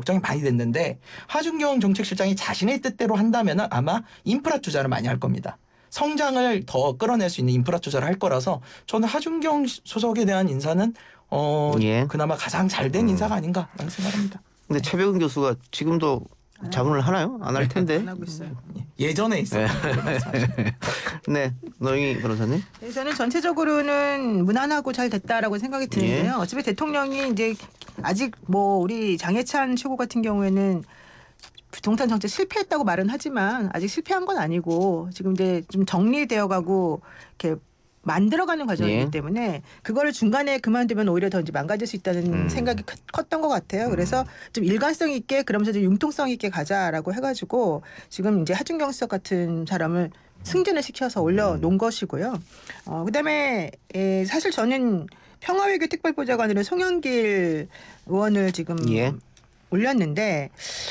걱정이 많이 됐는데 하준경 정책실장이 자신의 뜻대로 한다면 아마 인프라 투자를 많이 할 겁니다. 성장을 더 끌어낼 수 있는 인프라 투자를 할 거라서 저는 하준경 소속에 대한 인사는 예. 그나마 가장 잘된 인사가 아닌가라는 생각합니다. 근데 최백은 교수가 지금도 자문을 하나요? 안 할 텐데. 안 하고 있어요. 예전에 있었던 네, 노영희 변호사님. 저는 전체적으로는 무난하고 잘 됐다라고 생각이 드는데요. 예. 어차피 대통령이 이제 아직 뭐 우리 장해찬 최고 같은 경우에는 부동산 정책 실패했다고 말은 하지만 아직 실패한 건 아니고 지금 이제 좀 정리되어가고 이렇게 만들어가는 과정이기 예. 때문에 그거를 중간에 그만두면 오히려 더 이제 망가질 수 있다는 생각이 컸던 것 같아요. 그래서 좀 일관성 있게 그러면서 좀 융통성 있게 가자라고 해가지고 지금 이제 하준경 수석 같은 사람을 승진을 시켜서 올려놓은 것이고요. 그다음에 사실 저는 평화외교 특별보좌관으로 송영길 의원을 지금 예. 올렸는데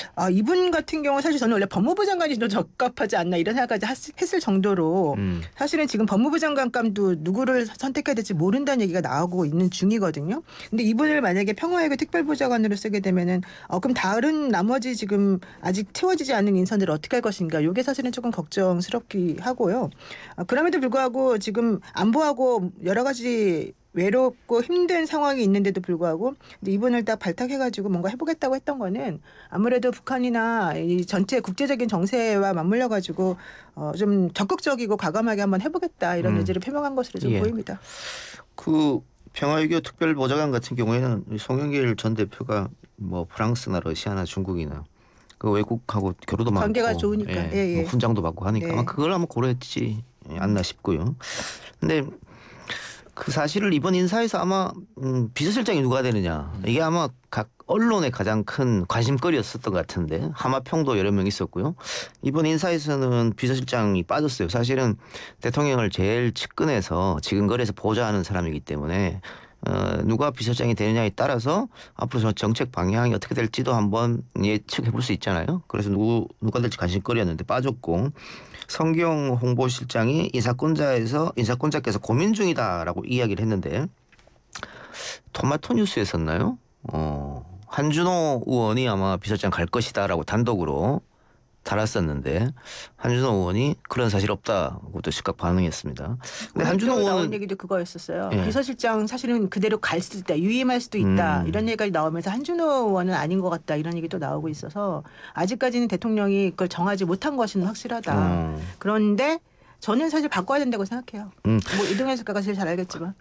이분 같은 경우 사실 저는 원래 법무부 장관이 더 적합하지 않나 이런 생각까지 했을 정도로 사실은 지금 법무부 장관감도 누구를 선택해야 될지 모른다는 얘기가 나오고 있는 중이거든요. 근데 이분을 만약에 평화외교 특별보좌관으로 쓰게 되면은 그럼 다른 나머지 지금 아직 채워지지 않은 인선들을 어떻게 할 것인가 이게 사실은 조금 걱정스럽기 하고요. 그럼에도 불구하고 지금 안보하고 여러 가지 외롭고 힘든 상황이 있는데도 불구하고 이분을 딱 발탁해가지고 뭔가 해보겠다고 했던 거는 아무래도 북한이나 이 전체 국제적인 정세와 맞물려가지고 좀 적극적이고 과감하게 한번 해보겠다 이런 의지를 표명한 것으로 좀 예. 보입니다. 그 평화외교 특별보좌관 같은 경우에는 송영길 전 대표가 뭐 프랑스나 러시아나 중국이나 그 외국하고 교류도 많고 관계가 좋으니까 뭐 훈장도 받고 하니까 네. 아마 그걸 한번 고려했지 않나 싶고요. 근데 그 사실을 이번 인사에서 아마 비서실장이 누가 되느냐 이게 아마 각 언론의 가장 큰 관심거리였었던 것 같은데 하마평도 여러 명 있었고요. 이번 인사에서는 비서실장이 빠졌어요. 사실은 대통령을 제일 측근에서 지근거리에서 보좌하는 사람이기 때문에 누가 비서실장이 되느냐에 따라서 앞으로 정책 방향이 어떻게 될지도 한번 예측해 볼 수 있잖아요. 그래서 누가 될지 관심거리였는데 빠졌고 성경 홍보실장이 인사권자께서 고민 중이다라고 이야기를 했는데 토마토 뉴스였었나요? 한준호 의원이 아마 비서실장 갈 것이다라고 단독으로 달았었는데 한준호 의원이 그런 사실 없다고 또 즉각 반응했습니다. 근데 한준호 나온 의원은 얘기도 그거였었어요. 예. 비서실장 사실은 그대로 갈 수도 있다, 유임할 수도 있다 이런 얘기가 나오면서 한준호 의원은 아닌 것 같다 이런 얘기도 나오고 있어서 아직까지는 대통령이 그걸 정하지 못한 것은 확실하다. 그런데 저는 사실 바꿔야 된다고 생각해요. 뭐 이동현 작가가 제일 잘 알겠지만.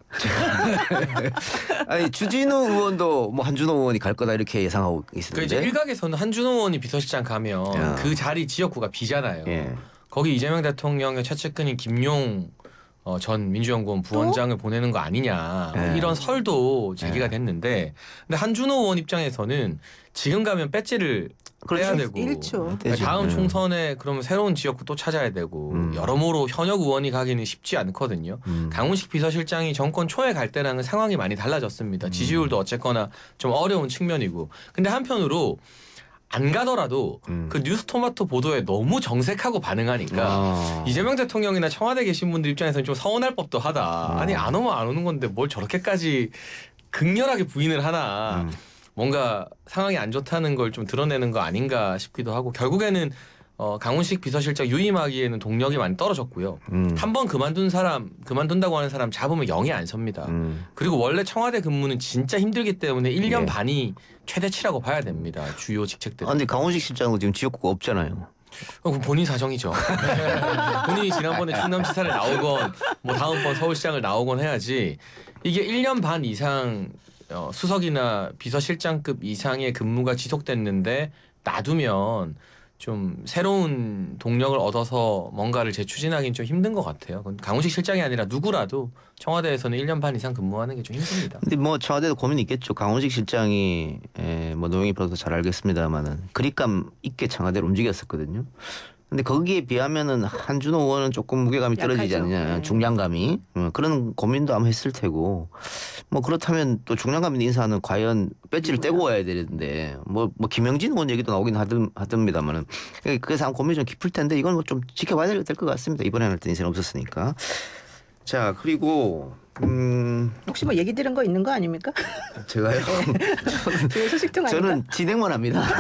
아니 주진우 의원도 뭐 한준호 의원이 갈 거다 이렇게 예상하고 그 있었는데 이제 일각에서는 한준호 의원이 비서실장 가면 야. 그 자리 지역구가 비잖아요. 예. 거기 이재명 대통령의 최측근인 김용 전 민주연구원 부원장을 보내는 거 아니냐 예. 이런 설도 제기가 됐는데 근데 한준호 의원 입장에서는 지금 가면 배지를 빼야 되고 1초. 떼죠. 다음 예. 총선에 그러면 새로운 지역구 또 찾아야 되고 여러모로 현역 의원이 가기는 쉽지 않거든요. 강훈식 비서실장이 정권 초에 갈 때랑은 상황이 많이 달라졌습니다. 지지율도 어쨌거나 좀 어려운 측면이고 근데 한편으로 안 가더라도 그 뉴스토마토 보도에 너무 정색하고 반응하니까 이재명 대통령이나 청와대 계신 분들 입장에서는 좀 서운할 법도 하다. 아니 안 오면 안 오는 건데 뭘 저렇게까지 극렬하게 부인을 하나. 뭔가 상황이 안 좋다는 걸 좀 드러내는 거 아닌가 싶기도 하고 결국에는 강훈식 비서실장 유임하기에는 동력이 많이 떨어졌고요. 한 번 그만둔다고 하는 사람 잡으면 영이 안 섭니다. 그리고 원래 청와대 근무는 진짜 힘들기 때문에 1년 예. 반이 최대치라고 봐야 됩니다. 주요 직책들. 근데 강훈식 실장은 지금 지역구가 없잖아요. 그건 본인 사정이죠. 본인이 지난번에 충남지사를 나오건 뭐 다음번 서울시장을 나오건 해야지 이게 1년 반 이상 수석이나 비서실장급 이상의 근무가 지속됐는데 놔두면 좀 새로운 동력을 얻어서 뭔가를 재추진하기는 좀 힘든 것 같아요. 강훈식 실장이 아니라 누구라도 청와대에서는 1년 반 이상 근무하는 게 좀 힘듭니다. 근데 뭐 청와대도 고민이 있겠죠. 강훈식 실장이 뭐 노영희 변호사 잘 알겠습니다만은 그립감 있게 청와대를 움직였었거든요. 근데 거기에 비하면은 한준호 의원은 조금 무게감이 떨어지지 약하죠. 않느냐, 네. 중량감이 그런 고민도 아마 했을 테고 뭐 그렇다면 또 중량감 있는 인사는 과연 배지를 떼고 와야 되는데 뭐 김영진 의원 얘기도 나오긴 하던니다만은 그래서 한 고민이 좀 깊을 텐데 이건 뭐 좀 지켜봐야 될 것 같습니다. 이번에는 할때 인사는 없었으니까. 자 그리고 혹시 뭐 얘기 들은 거 있는 거 아닙니까? 제가요. 그 소식통 아닌가? 저는 진행만 합니다.